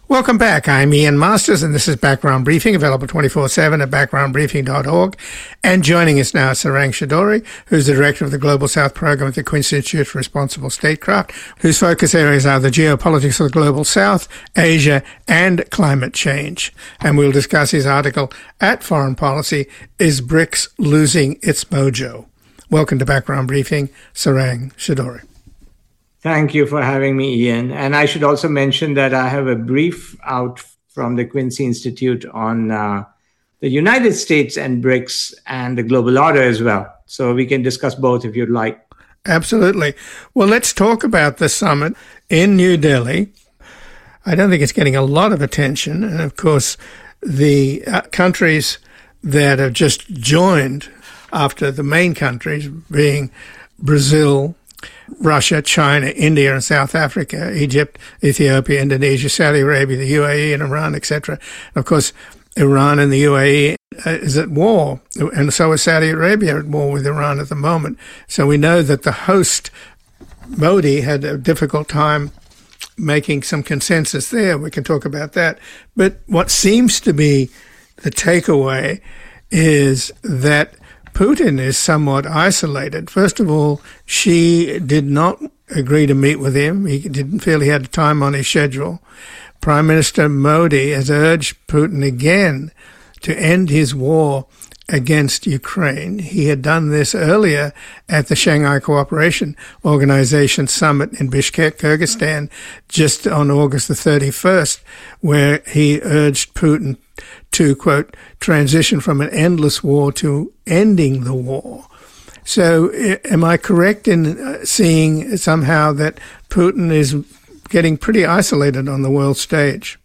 Welcome back. I'm Ian Masters, and this is Background Briefing, available 24/7 at backgroundbriefing.org. And joining us now is Sarang Chowdhury, who's the director of the Global South program at the Quincy Institute for Responsible Statecraft, whose focus areas are the geopolitics of the Global South, Asia, and climate change. And we'll discuss his article at Foreign Policy, Is BRICS Losing Its Mojo? Welcome to Background Briefing, Sarang Chowdhury. Thank you for having me, Ian. And I should also mention that I have a brief out from the Quincy Institute on the United States and BRICS and the global order as well. So we can discuss both if you'd like. Absolutely. Well, let's talk about the summit in New Delhi. I don't think it's getting a lot of attention. And of course, the countries that have just joined after the main countries being Brazil, Russia, China, India, and South Africa, Egypt, Ethiopia, Indonesia, Saudi Arabia, the UAE, and Iran, etc. Of course, Iran and the UAE is at war, and so is Saudi Arabia at war with Iran at the moment. So we know that the host, Modi, had a difficult time making some consensus there. We can talk about that. But what seems to be the takeaway is that Putin is somewhat isolated. First of all, Xi did not agree to meet with him. He didn't feel he had time on his schedule. Prime Minister Modi has urged Putin again to end his war against Ukraine. He had done this earlier at the Shanghai Cooperation Organization summit in Bishkek, Kyrgyzstan, just on August the 31st, where he urged Putin to, quote, transition from an endless war to ending the war. So am I correct in seeing somehow that Putin is getting pretty isolated on the world stage?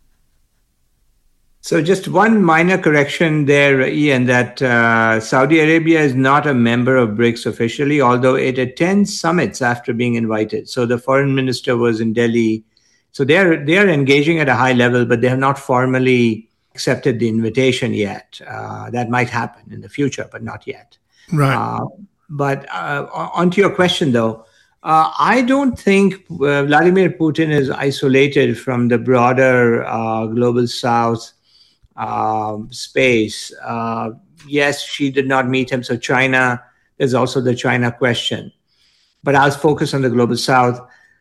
So just one minor correction there, Ian, that Saudi Arabia is not a member of BRICS officially, although it attends summits after being invited. So the foreign minister was in Delhi. So they are engaging at a high level, but they have not formally accepted the invitation yet. That might happen in the future, but not yet. Right. But onto your question, though, I don't think Vladimir Putin is isolated from the broader global South space. Yes, Xi did not meet him. So China, there's also the China question. But I'll focus on the global South.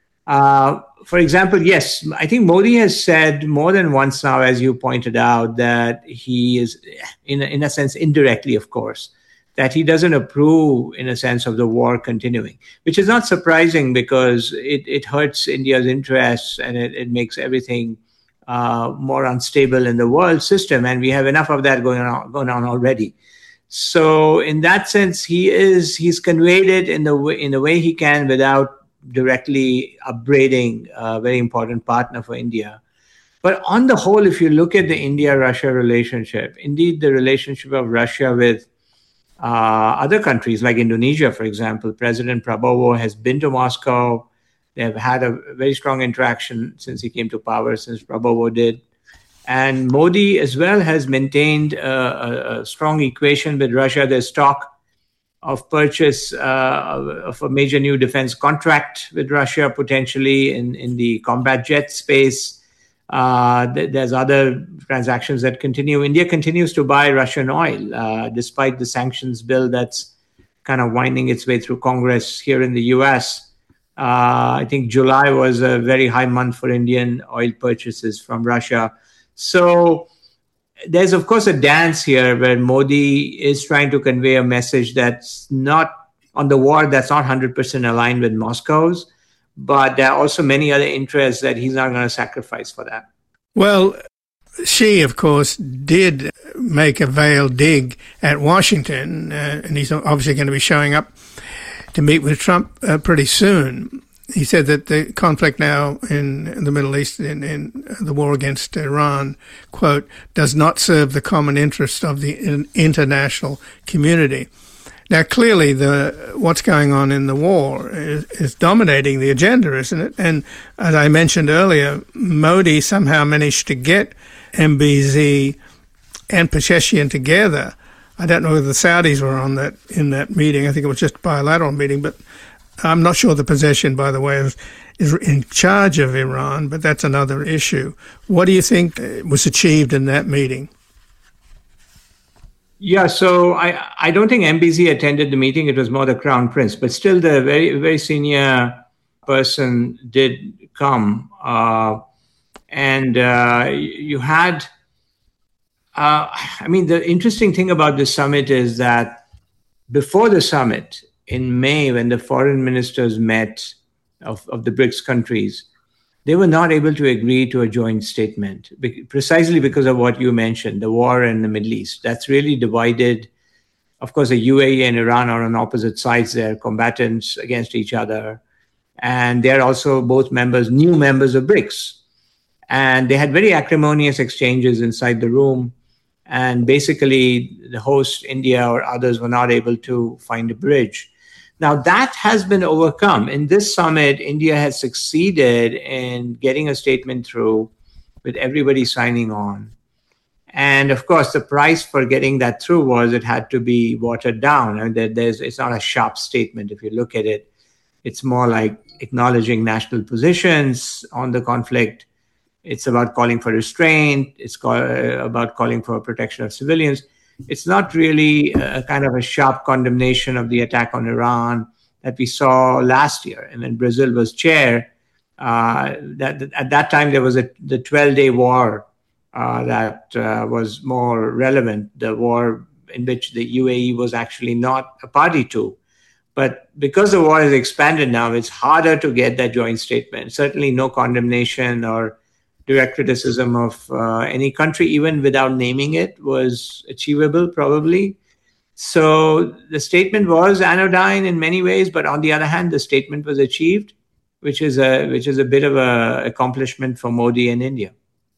For example, yes, I think Modi has said more than once now, as you pointed out, that he is, in a sense, indirectly, of course, that he doesn't approve, in a sense, of the war continuing, which is not surprising because it hurts India's interests and it makes everything more unstable in the world system. And we have enough of that going on already. So in that sense, he's conveyed it in the way he can without directly upbraiding a very important partner for India. But on the whole, if you look at the India-Russia relationship, indeed the relationship of Russia with other countries like Indonesia, for example, President Prabowo has been to Moscow. They have had a very strong interaction since he came to power, since Prabowo did. And Modi as well has maintained a strong equation with Russia. There's talk of purchase of a major new defense contract with Russia, potentially in the combat jet space. There's other transactions that continue. India continues to buy Russian oil, despite the sanctions bill that's kind of winding its way through Congress here in the U.S. I think July was a very high month for Indian oil purchases from Russia. So there's, of course, a dance here where Modi is trying to convey a message that's not on the war, that's not 100% aligned with Moscow's, but there are also many other interests that he's not going to sacrifice for that. Well, Xi, of course, did make a veiled dig at Washington, and he's obviously going to be showing up to meet with Trump pretty soon. He said that the conflict now in the Middle East, in the war against Iran, quote, does not serve the common interest of the international community. Now, clearly, what's going on in the war is dominating the agenda, isn't it? And as I mentioned earlier, Modi somehow managed to get MBZ and Pezeshkian together. I don't know whether the Saudis were in that meeting. I think it was just a bilateral meeting, but I'm not sure the Pezeshkian, by the way, is in charge of Iran, but that's another issue. What do you think was achieved in that meeting? Yeah, so I don't think MBZ attended the meeting. It was more the Crown Prince, but still the very, very senior person did come. And you had, the interesting thing about this summit is that before the summit in May, when the foreign ministers met of the BRICS countries, they were not able to agree to a joint statement, precisely because of what you mentioned, the war in the Middle East. That's really divided. Of course, the UAE and Iran are on opposite sides. They're combatants against each other. And they're also both new members of BRICS. And they had very acrimonious exchanges inside the room. And basically, the host, India or others, were not able to find a bridge. Now, that has been overcome. In this summit, India has succeeded in getting a statement through with everybody signing on. And of course, the price for getting that through was it had to be watered down. And it's not a sharp statement. If you look at it, it's more like acknowledging national positions on the conflict. It's about calling for restraint. It's about calling for protection of civilians. It's not really a kind of a sharp condemnation of the attack on Iran that we saw last year. And when Brazil was chair, at that time there was the 12-day war that was more relevant, the war in which the UAE was actually not a party to. But because the war has expanded now, it's harder to get that joint statement. Certainly no condemnation or direct criticism of any country, even without naming it, was achievable, probably. So the statement was anodyne in many ways, but on the other hand, the statement was achieved, which is a bit of an accomplishment for Modi and India.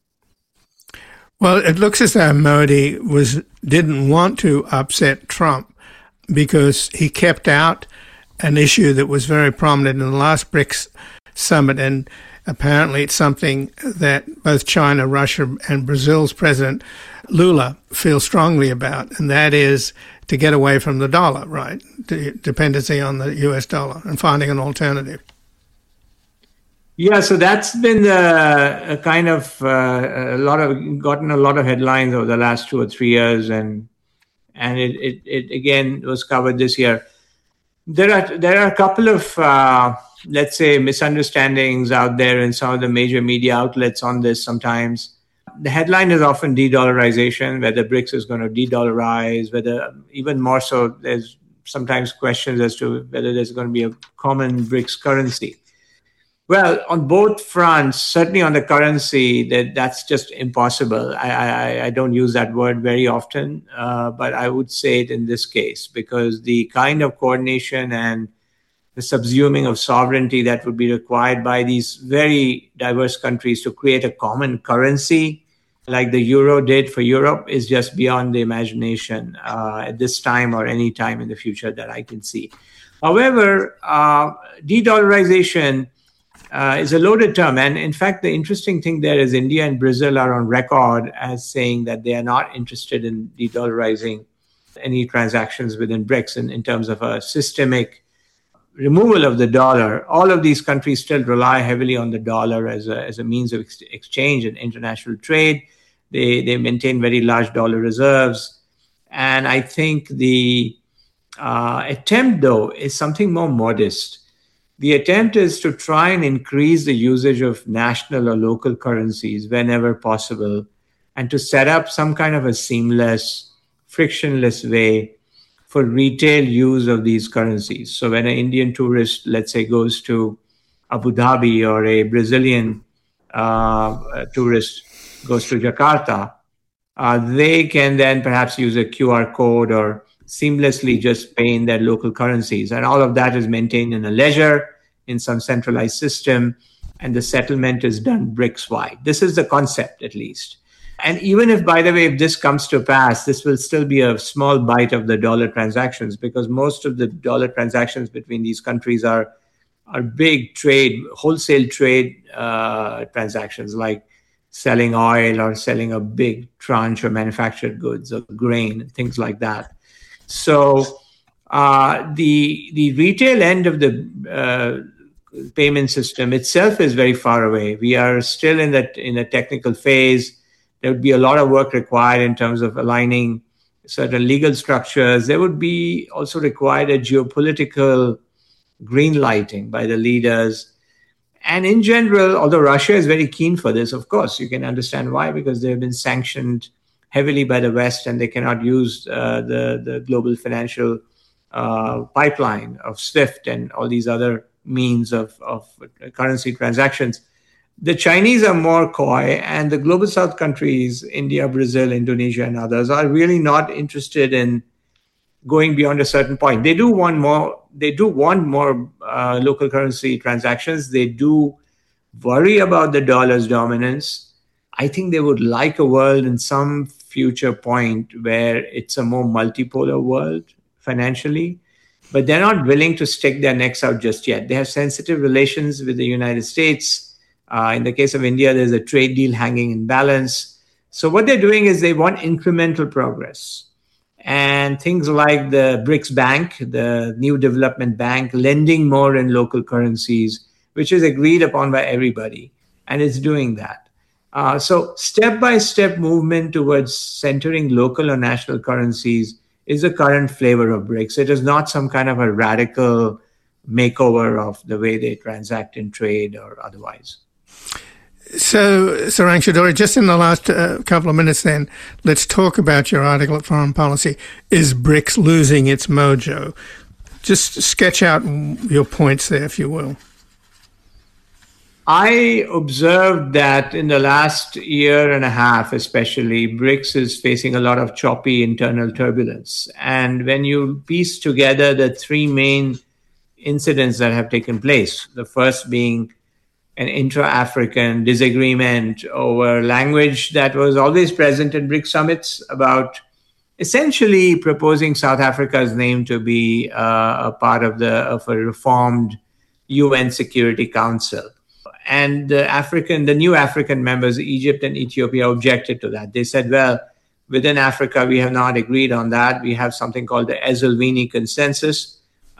Well, it looks as though Modi didn't want to upset Trump because he kept out an issue that was very prominent in the last BRICS summit, and apparently it's something that both China, Russia, and Brazil's president, Lula, feel strongly about, and that is to get away from the dollar, right? The dependency on the US dollar and finding an alternative. Yeah, so that's been a kind of gotten a lot of headlines over the last 2 or 3 years, and it again was covered this year. There are a couple of let's say misunderstandings out there in some of the major media outlets on this. Sometimes the headline is often de-dollarization, whether BRICS is going to de-dollarize, whether even more so, there's sometimes questions as to whether there's going to be a common BRICS currency. Well, on both fronts, certainly on the currency, that's just impossible. I don't use that word very often, but I would say it in this case, because the kind of coordination and the subsuming of sovereignty that would be required by these very diverse countries to create a common currency, like the euro did for Europe, is just beyond the imagination at this time or any time in the future that I can see. However, de-dollarization is a loaded term. And in fact, the interesting thing there is India and Brazil are on record as saying that they are not interested in de-dollarizing any transactions within BRICS in terms of a systemic removal of the dollar. All of these countries still rely heavily on the dollar as a means of exchange and international trade. They maintain very large dollar reserves. And I think the attempt, though, is something more modest. The attempt is to try and increase the usage of national or local currencies whenever possible, and to set up some kind of a seamless, frictionless way for retail use of these currencies. So when an Indian tourist, let's say, goes to Abu Dhabi, or a Brazilian tourist goes to Jakarta, they can then perhaps use a QR code or seamlessly just pay in their local currencies. And all of that is maintained in a ledger in some centralized system, and the settlement is done BRICS-wide. This is the concept, at least. And even if, by the way, if this comes to pass, this will still be a small bite of the dollar transactions, because most of the dollar transactions between these countries are big trade, wholesale trade transactions, like selling oil or selling a big tranche of manufactured goods or grain, things like that. So the retail end of the payment system itself is very far away. We are still in a technical phase. There would be a lot of work required in terms of aligning certain legal structures. There would be also required a geopolitical green lighting by the leaders. And in general, although Russia is very keen for this, of course, you can understand why, because they've been sanctioned heavily by the West and they cannot use the global financial pipeline of SWIFT and all these other means of currency transactions. The Chinese are more coy, and the global South countries, India, Brazil, Indonesia, and others, are really not interested in going beyond a certain point. They do want more. They do want more local currency transactions. They do worry about the dollar's dominance. I think they would like a world in some future point where it's a more multipolar world financially, but they're not willing to stick their necks out just yet. They have sensitive relations with the United States. In the case of India, there's a trade deal hanging in balance. So what they're doing is they want incremental progress. And things like the BRICS Bank, the New Development Bank, lending more in local currencies, which is agreed upon by everybody. And it's doing that. So step-by-step movement towards centering local or national currencies is the current flavor of BRICS. It is not some kind of a radical makeover of the way they transact in trade or otherwise. So, Sarang Chowdhury, just in the last couple of minutes then, let's talk about your article at Foreign Policy. Is BRICS losing its mojo? Just sketch out your points there, if you will. I observed that in the last year and a half, especially, BRICS is facing a lot of choppy internal turbulence. And when you piece together the three main incidents that have taken place, the first being an intra-African disagreement over language that was always present in BRICS summits about essentially proposing South Africa's name to be a part of a reformed UN Security Council. And the new African members, Egypt and Ethiopia, objected to that. They said, well, within Africa, we have not agreed on that. We have something called the Esselvinny Consensus.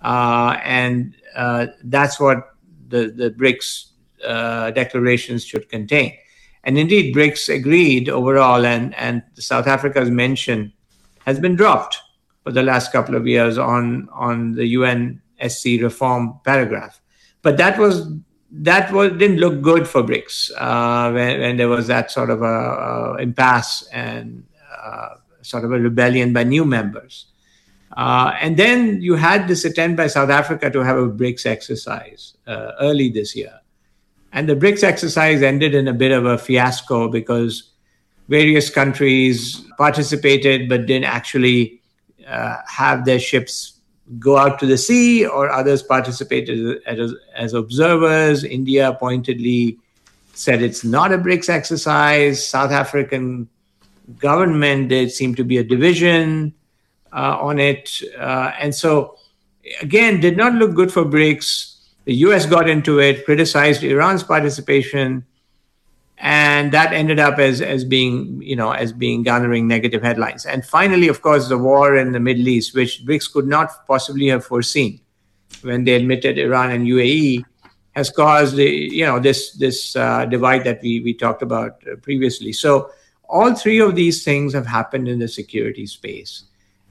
And that's what the BRICS declarations should contain. And indeed, BRICS agreed overall, and South Africa's mention has been dropped for the last couple of years on the UNSC reform paragraph. But that didn't look good for BRICS when there was that sort of a impasse and sort of a rebellion by new members. And then you had this attempt by South Africa to have a BRICS exercise early this year. And the BRICS exercise ended in a bit of a fiasco because various countries participated but didn't actually have their ships go out to the sea, or others participated as observers. India pointedly said it's not a BRICS exercise. South African government, there seemed to be a division on it. And so, again, did not look good for BRICS. The US got into it, criticized Iran's participation, and that ended up as being garnering negative headlines. And finally, of course, the war in the Middle East, which BRICS could not possibly have foreseen when they admitted Iran and UAE, has caused this divide that we talked about previously. So all three of these things have happened in the security space.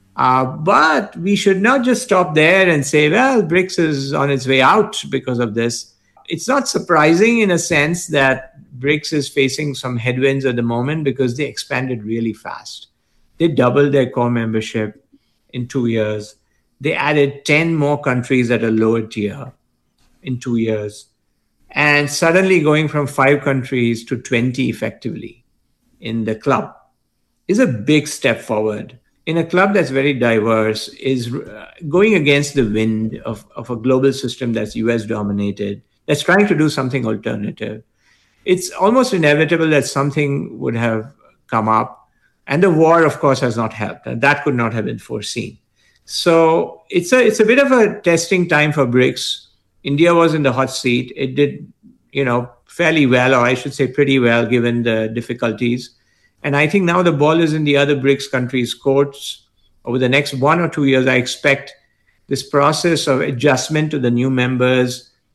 But we should not just stop there and say, well, BRICS is on its way out because of this. It's not surprising in a sense that BRICS is facing some headwinds at the moment because they expanded really fast. They doubled their core membership in 2 years. They added 10 more countries at a lower tier in 2 years. And suddenly going from 5 countries to 20 effectively in the club is a big step forward. In a club that's very diverse, is going against the wind of a global system that's US dominated, that's trying to do something alternative. It's almost inevitable that something would have come up. And the war, of course, has not helped. And that could not have been foreseen. So it's a bit of a testing time for BRICS. India was in the hot seat. It did, fairly well, or I should say pretty well, given the difficulties. And I think now the ball is in the other BRICS countries' courts. Over the next 1 or 2 years, I expect this process of adjustment to the new members,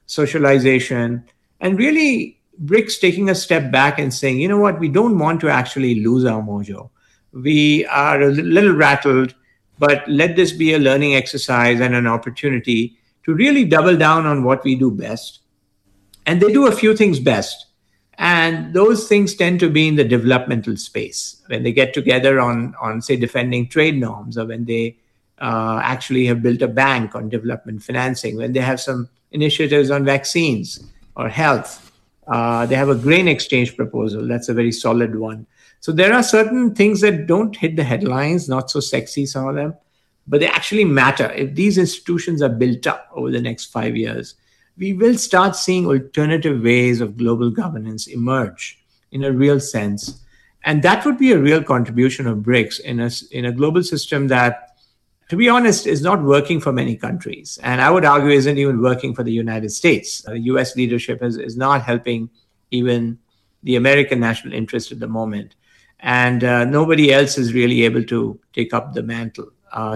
socialization, and really BRICS taking a step back and saying, you know what, we don't want to actually lose our mojo. We are a little rattled, but let this be a learning exercise and an opportunity to really double down on what we do best. And they do a few things best. And those things tend to be in the developmental space, when they get together on say, defending trade norms, or when they actually have built a bank on development financing, when they have some initiatives on vaccines or health. They have a grain exchange proposal. That's a very solid one. So there are certain things that don't hit the headlines, not so sexy, some of them, but they actually matter. If these institutions are built up over the next 5 years, we will start seeing alternative ways of global governance emerge in a real sense. And that would be a real contribution of BRICS in a global system that, to be honest, is not working for many countries. And I would argue isn't even working for the United States. The US leadership is not helping even the American national interest at the moment. And nobody else is really able to take up the mantle. I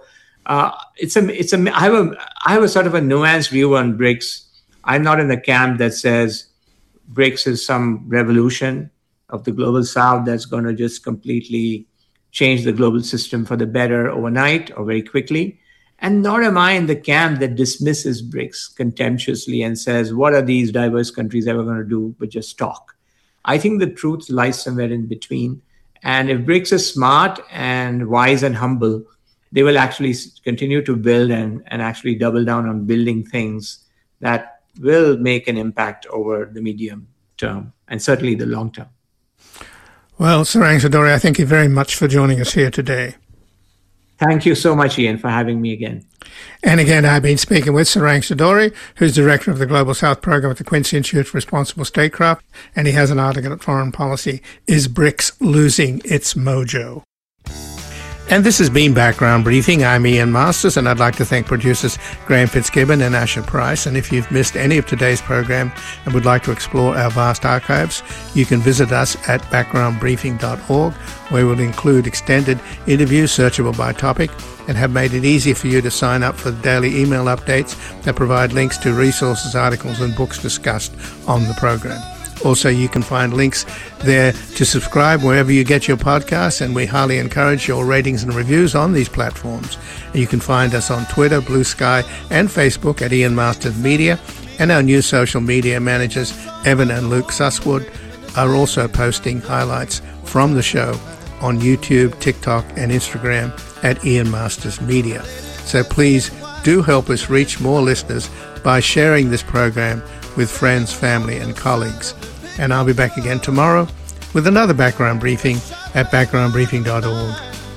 have a sort of a nuanced view on BRICS. I'm not in the camp that says BRICS is some revolution of the global South that's going to just completely change the global system for the better overnight or very quickly. And nor am I in the camp that dismisses BRICS contemptuously and says, what are these diverse countries ever going to do but just talk? I think the truth lies somewhere in between. And if BRICS is smart and wise and humble, they will actually continue to build and actually double down on building things that will make an impact over the medium term and certainly the long term. Well, Sarang Sidori, I thank you very much for joining us here today. Thank you so much, Ian, for having me again. And again, I've been speaking with Sarang Sidori, who's Director of the Global South Program at the Quincy Institute for Responsible Statecraft, and he has an article at Foreign Policy, Is BRICS Losing Its Mojo? And this has been Background Briefing. I'm Ian Masters, and I'd like to thank producers Graham Fitzgibbon and Asher Price. And if you've missed any of today's program and would like to explore our vast archives, you can visit us at backgroundbriefing.org, where we'll include extended interviews searchable by topic and have made it easy for you to sign up for daily email updates that provide links to resources, articles, and books discussed on the program. Also, you can find links there to subscribe wherever you get your podcasts, and we highly encourage your ratings and reviews on these platforms. And you can find us on Twitter, Blue Sky, and Facebook at Ian Masters Media, and our new social media managers, Evan and Luke Susswood, are also posting highlights from the show on YouTube, TikTok, and Instagram at Ian Masters Media. So please do help us reach more listeners by sharing this program with friends, family, and colleagues. And I'll be back again tomorrow with another Background Briefing at backgroundbriefing.org.